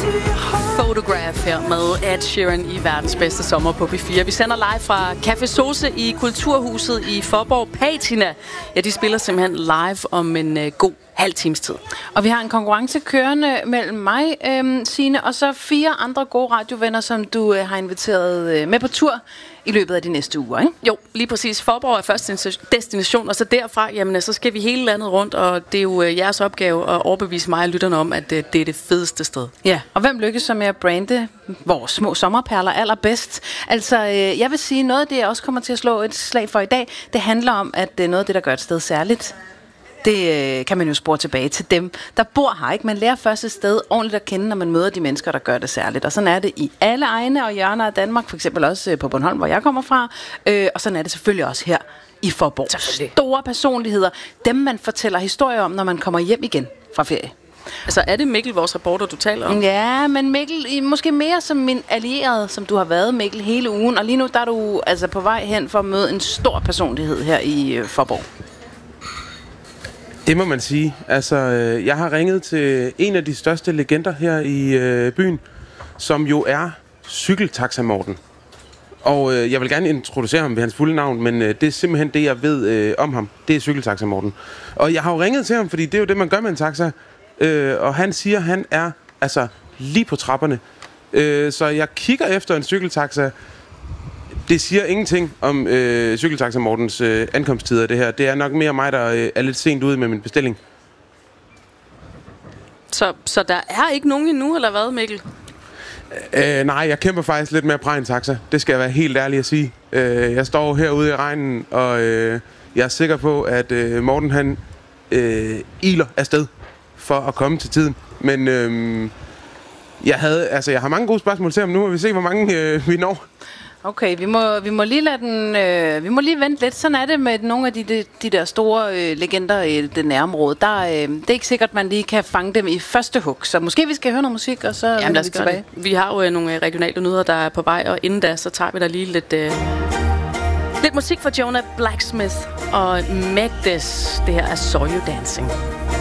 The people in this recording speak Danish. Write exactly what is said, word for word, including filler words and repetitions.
Photograph her med Ed Sheeran i verdens bedste sommer på P fire. Vi sender live fra Café Sose i Kulturhuset i Faaborg. Patina, ja, de spiller simpelthen live om en uh, god halv times tid. Og vi har en konkurrence kørende mellem mig, øhm, Signe, og så fire andre gode radiovenner, som du øh, har inviteret øh, med på tur i løbet af de næste uger, ikke? Jo, lige præcis. Faaborg er første destination, og så derfra, jamen, så skal vi hele landet rundt, og det er jo øh, jeres opgave at overbevise mig og lytterne om, at øh, det er det fedeste sted. Ja, og hvem lykkes så med at brande vores små sommerperler allerbedst? Altså, øh, jeg vil sige, noget af det, jeg også kommer til at slå et slag for i dag, det handler om, at det er noget af det, der gør et sted særligt. Det øh, kan man jo spore tilbage til dem, der bor her, ikke? Man lærer først et sted ordentligt at kende, når man møder de mennesker, der gør det særligt. Og sådan er det i alle egne og hjørner af Danmark, for eksempel også øh, på Bornholm, hvor jeg kommer fra. Øh, og sådan er det selvfølgelig også her i Faaborg. Store personligheder, dem man fortæller historier om, når man kommer hjem igen fra ferie. Altså, er det Mikkel, vores reporter, du taler om? Ja, men Mikkel, måske mere som min allierede, som du har været, Mikkel, hele ugen. Og lige nu, der er du altså på vej hen for at møde en stor personlighed her i øh, Faaborg. Det må man sige. Altså, øh, jeg har ringet til en af de største legender her i øh, byen, som jo er Cykeltaxa Morten. Og øh, jeg vil gerne introducere ham ved hans fulde navn, men øh, det er simpelthen det, jeg ved øh, om ham. Det er Cykeltaxa Morten. Og jeg har jo ringet til ham, fordi det er jo det, man gør med en taxa. Øh, og han siger, han er altså lige på trapperne. Øh, så jeg kigger efter en cykeltaxa. Det siger ingenting om øh, Cykeltaxa Mortens øh, ankomsttider, det her. Det er nok mere mig, der øh, er lidt sent ude med min bestilling. Så, så der er ikke nogen endnu, eller hvad, Mikkel? Øh, nej, jeg kæmper faktisk lidt med at præge en taxa. Det skal jeg være helt ærlig at sige. Øh, jeg står herude i regnen, og øh, jeg er sikker på, at øh, Morten han øh, iler afsted for at komme til tiden. Men øh, jeg, havde, altså, jeg har mange gode spørgsmål til ham nu, og vi ser, hvor mange øh, vi når. Okay, vi må, vi må lige lade den, øh, vi må lige vente lidt. Sådan er det med nogle af de, de, de der store øh, legender i det nærområde. Der, øh, det er ikke sikkert, at man lige kan fange dem i første hug. Så måske vi skal høre noget musik, og så Jamen, er vi tilbage. Det. Vi har jo øh, nogle regionale nyheder, der er på vej, og inden da, så tager vi da lige lidt, øh, lidt musik fra Jonah Blacksmith og Magdes. Det her er Saw You Dancing.